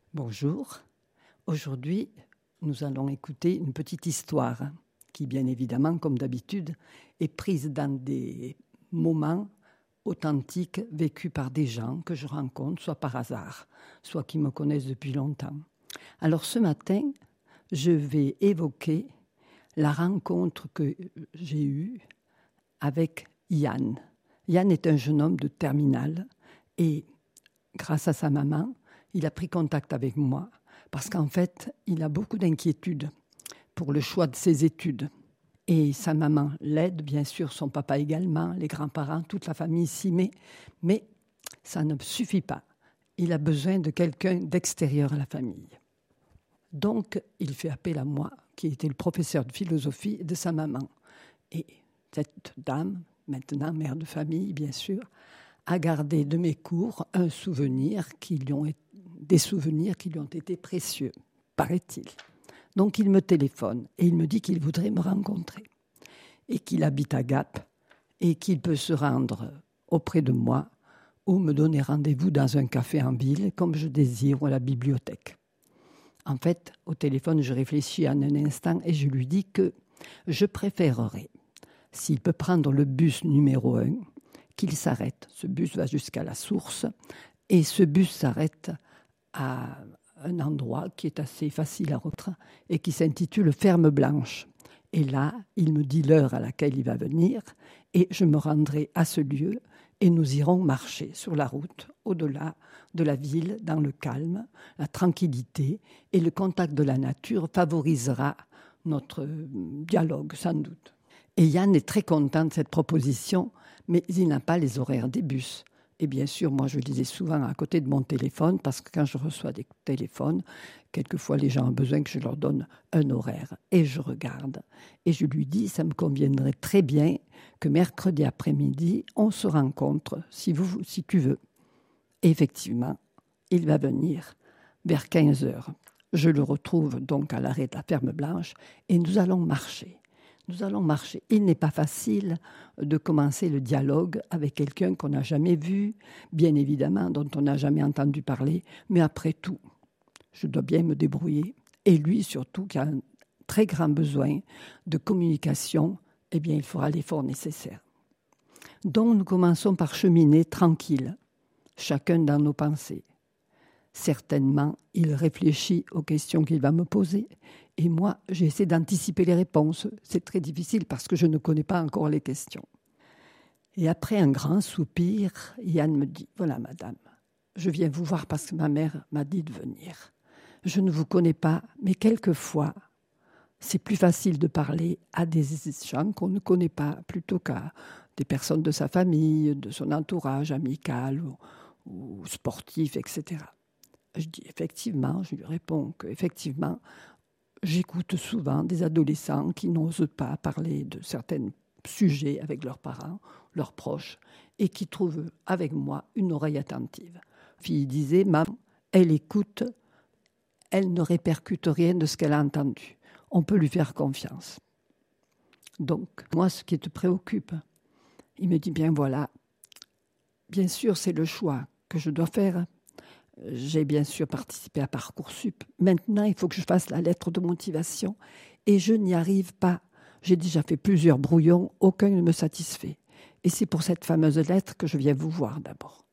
Bonjour. Aujourd'hui, nous allons écouter une petite histoire qui, bien évidemment, comme d'habitude, est prise dans des moments authentiques vécus par des gens que je rencontre, soit par hasard, soit qui me connaissent depuis longtemps. Alors ce matin, je vais évoquer la rencontre que j'ai eue avec Yann. Yann est un jeune homme de terminale et grâce à sa maman, il a pris contact avec moi parce qu'en fait, il a beaucoup d'inquiétudes pour le choix de ses études. Et sa maman l'aide, bien sûr, son papa également, les grands-parents, toute la famille s'y met. Mais ça ne suffit pas. Il a besoin de quelqu'un d'extérieur à la famille. Donc, il fait appel à moi, qui était le professeur de philosophie de sa maman. Et cette dame, maintenant mère de famille, bien sûr, a gardé de mes cours des souvenirs qui lui ont été précieux, paraît-il. Donc il me téléphone et il me dit qu'il voudrait me rencontrer et qu'il habite à Gap et qu'il peut se rendre auprès de moi ou me donner rendez-vous dans un café en ville comme je désire ou à la bibliothèque. En fait, au téléphone, je réfléchis en un instant et je lui dis que je préférerais, s'il peut prendre le bus numéro 1, qu'il s'arrête. Ce bus va jusqu'à la source et ce bus s'arrête à un endroit qui est assez facile à retrouver et qui s'intitule Ferme Blanche. Et là, il me dit l'heure à laquelle il va venir et je me rendrai à ce lieu et nous irons marcher sur la route au-delà de la ville, dans le calme, la tranquillité et le contact de la nature favorisera notre dialogue, sans doute. Et Yann est très content de cette proposition, mais il n'a pas les horaires des bus. Et bien sûr, moi, je lisais souvent à côté de mon téléphone, parce que quand je reçois des téléphones, quelquefois, les gens ont besoin que je leur donne un horaire. Et je regarde. Et je lui dis, ça me conviendrait très bien que mercredi après-midi, on se rencontre, si tu veux. Et effectivement, il va venir vers 15 heures. Je le retrouve donc à l'arrêt de la Ferme Blanche et nous allons marcher. Nous allons marcher. Il n'est pas facile de commencer le dialogue avec quelqu'un qu'on n'a jamais vu, bien évidemment, dont on n'a jamais entendu parler. Mais après tout, je dois bien me débrouiller. Et lui, surtout, qui a un très grand besoin de communication, eh bien, il fera l'effort nécessaire. Donc, nous commençons par cheminer tranquille, chacun dans nos pensées. Certainement, il réfléchit aux questions qu'il va me poser. Et moi, j'essaie d'anticiper les réponses. C'est très difficile parce que je ne connais pas encore les questions. Et après un grand soupir, Yann me dit, « Voilà, madame, je viens vous voir parce que ma mère m'a dit de venir. Je ne vous connais pas, mais quelquefois, c'est plus facile de parler à des gens qu'on ne connaît pas plutôt qu'à des personnes de sa famille, de son entourage amical ou sportif, etc. » Je dis effectivement, je lui réponds qu'effectivement, j'écoute souvent des adolescents qui n'osent pas parler de certains sujets avec leurs parents, leurs proches, et qui trouvent avec moi une oreille attentive. La fille disait, maman, elle écoute, elle ne répercute rien de ce qu'elle a entendu. On peut lui faire confiance. Donc, moi, ce qui te préoccupe, il me dit, bien voilà, bien sûr, c'est le choix que je dois faire. J'ai bien sûr participé à Parcoursup. Maintenant, il faut que je fasse la lettre de motivation et je n'y arrive pas. J'ai déjà fait plusieurs brouillons, aucun ne me satisfait. Et c'est pour cette fameuse lettre que je viens vous voir d'abord.